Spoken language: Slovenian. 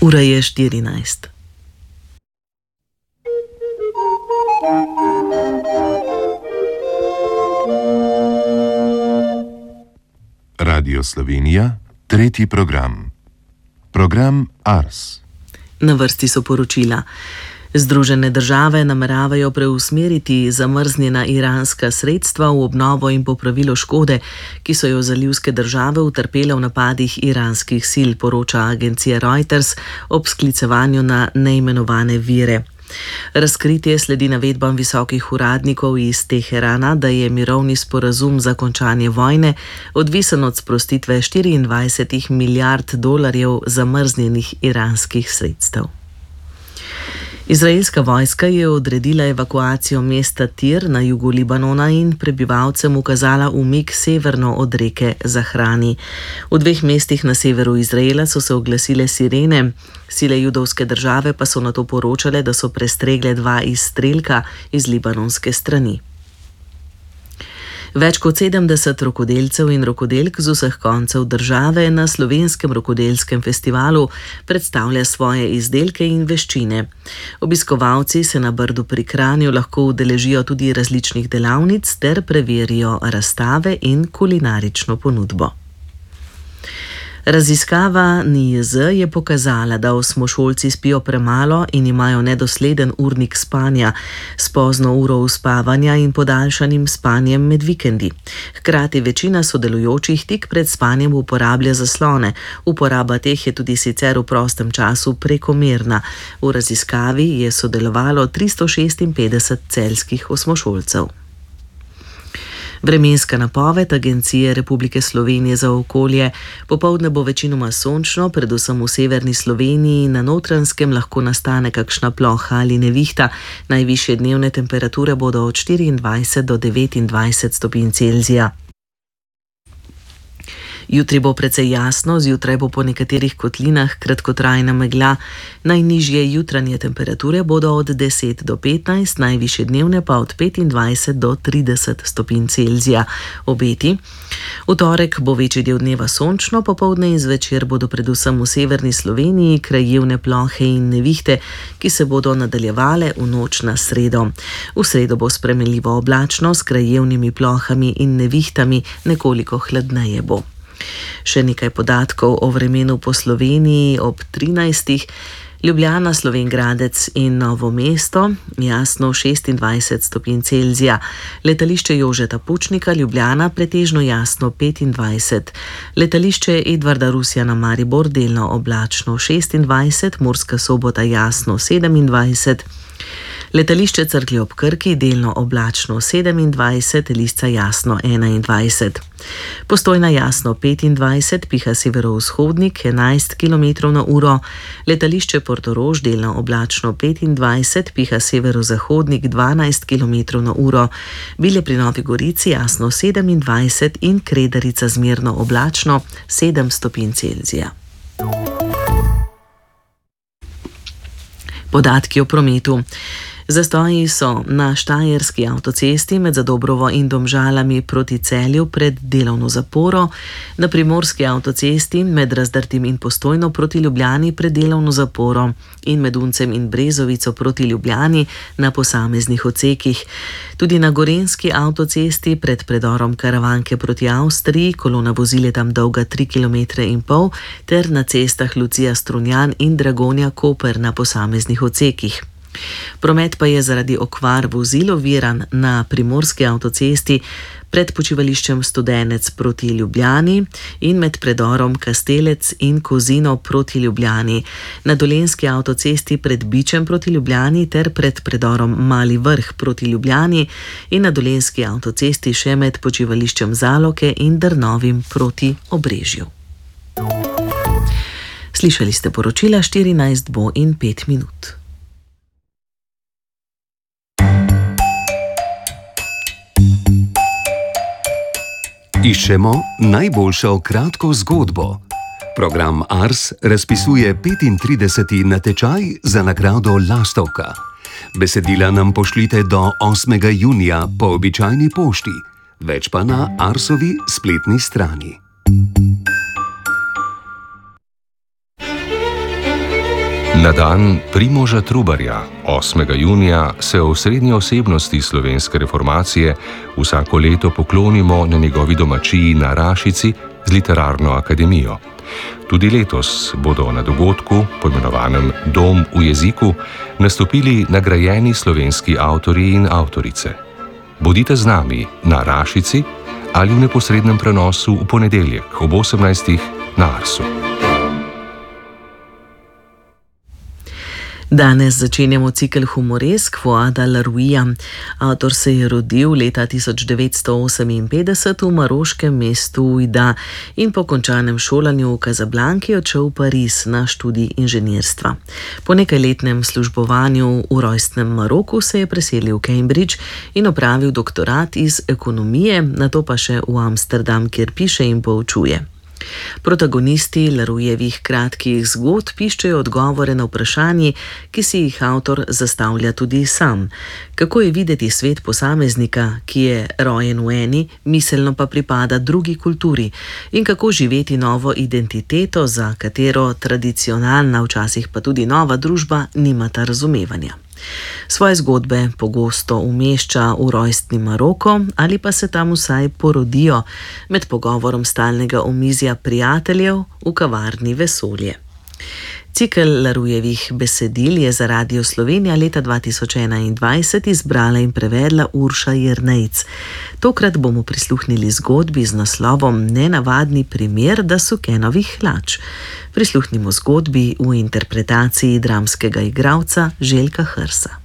Ura je 14. Radio Slovenija, tretji program. Program Ars. Na vrsti so poročila. Združene države nameravajo preusmeriti zamrznjena iranska sredstva v obnovo in popravilo škode, ki so jo zalivske države utrpele v napadih iranskih sil, poroča agencija Reuters ob sklicevanju na neimenovane vire. Razkritje sledi navedbam visokih uradnikov iz Teherana, da je mirovni sporazum za končanje vojne odvisen od sprostitve 24 milijard dolarjev zamrznjenih iranskih sredstev. Izraelska vojska je odredila evakuacijo mesta Tir na jugu Libanona in prebivalcem ukazala umik severno od reke Zahrani. V dveh mestih na severu Izraela so se oglasile sirene, sile judovske države pa so nato poročale, da so prestregle 2 izstrelka iz libanonske strani. Več kot 70 rokodelcev in rokodelk z vseh koncev države na slovenskem rokodelskem festivalu predstavlja svoje izdelke in veščine. Obiskovalci se na Brdu pri Kranju lahko udeležijo tudi različnih delavnic ter preverijo razstave in kulinarično ponudbo. Raziskava NIJZ je pokazala, da osmošolci spijo premalo in imajo nedosleden urnik spanja s pozno uro uspavanja in podaljšanim spanjem med vikendi. Hkrati večina sodelujočih tik pred spanjem uporablja zaslone. Uporaba teh je tudi sicer v prostem času prekomerna. V raziskavi je sodelovalo 356 celjskih osmošolcev. Vremenska napoved Agencije Republike Slovenije za okolje. Popoldne bo večinoma sončno, predvsem v severni Sloveniji, na Notranjskem lahko nastane kakšna ploha ali nevihta. Najvišje dnevne temperature bodo od 24 do 29 stopinj Celzija. Jutri bo precej jasno, zjutraj bo po nekaterih kotlinah kratkotrajna megla. Najnižje jutranje temperature bodo od 10 do 15, najvišje dnevne pa od 25 do 30 stopinj Celzija. Obeti. V torek bo večji del dneva sončno, popoldne in zvečer bodo predvsem v severni Sloveniji krajevne plohe in nevihte, ki se bodo nadaljevale v noč na sredo. V sredo bo spremenljivo oblačno s krajevnimi plohami in nevihtami, nekoliko hladneje bo. Še nekaj podatkov o vremenu po Sloveniji ob 13. Ljubljana, Slovenj Gradec in Novo mesto, jasno 26 stopinj Celzija. Letališče Jožeta Pučnika, Ljubljana, pretežno jasno 25. Letališče Edvarda Rusjana, Maribor, delno oblačno 26, Murska Sobota jasno 27. Letališče Cerklje ob Krki, delno oblačno 27, Lisca jasno 21. Postojna jasno 25, piha severovzhodnik 11 km/h, letališče Portorož, delno oblačno 25, piha severozahodnik 12 km/h, Bilje pri Novi Gorici jasno 27 in Kredarica zmerno oblačno 7 stopinj Celzija. Podatki o prometu. Zastoji so na Štajerski avtocesti med Zadobrovo in Domžalami proti Celju pred delovno zaporo, na Primorski avtocesti med Razdrtim in Postojno proti Ljubljani pred delovno zaporo in med Uncem in Brezovico proti Ljubljani na posameznih odsekih. Tudi na Gorenjski avtocesti pred predorom Karavanke proti Avstriji, kolona vozil je tam dolga 3,5 km ter na cestah Lucija Strunjan in Dragonja Koper na posameznih odsekih. Promet pa je zaradi okvar vozil oviran na Primorski avtocesti pred počivališčem Studenec proti Ljubljani in med predorom Kastelec in Kozino proti Ljubljani, na Dolenjski avtocesti pred Bičem proti Ljubljani ter pred predorom Mali Vrh proti Ljubljani in na Dolenjski avtocesti še med počivališčem Zaloke in Drnovim proti Obrežju. Slišali ste poročila, 14 bo in 5 minut. Iščemo najboljšo kratko zgodbo. Program Ars razpisuje 35. natečaj za nagrado Lastovka. Besedila nam pošljite do 8. junija po običajni pošti, več pa na Arsovi spletni strani. Na dan Primoža Trubarja, 8. junija, se o osrednji osebnosti slovenske reformacije vsako leto poklonimo na njegovi domačiji na Rašici z Literarno akademijo. Tudi letos bodo na dogodku, poimenovanem Dom v jeziku, nastopili nagrajeni slovenski avtorji in avtorice. Bodite z nami na Rašici ali v neposrednem prenosu v ponedeljek ob 18. na Arsu. Danes začenjamo cikel Humoresk Fuada Laruija. Avtor se je rodil leta 1958 v maroškem mestu Ouidah in po končanem šolanju v Casablanki odšel v Pariz na študij inženirstva. Po nekajletnem službovanju v rojstnem Maroku se je preselil v Cambridge in opravil doktorat iz ekonomije, nato pa še v Amsterdam, kjer piše in poučuje. Protagonisti Larujevih kratkih zgodb iščejo odgovore na vprašanje, ki si jih avtor zastavlja tudi sam. Kako je videti svet posameznika, ki je rojen v eni, miselno pa pripada drugi kulturi, in kako živeti novo identiteto, za katero tradicionalna, včasih pa tudi nova družba nimata razumevanja. Svoje zgodbe pogosto umešča v rojstni Maroko ali pa se tam vsaj porodijo med pogovorom stalnega omizja prijateljev v kavarni Vesolje. Cikel Larujevih besedil je za Radio Slovenija leta 2021 izbrala in prevedla Urša Jernejc. Tokrat bomo prisluhnili zgodbi z naslovom Nenavadni primer Dasukenovih hlač. Prisluhnimo zgodbi v interpretaciji dramskega igralca Željka Hrsa.